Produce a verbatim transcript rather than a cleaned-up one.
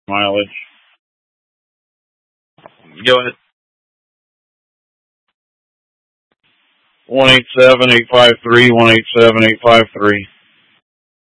mileage. Go ahead. One eight seven eight five three one eight seven eight five three.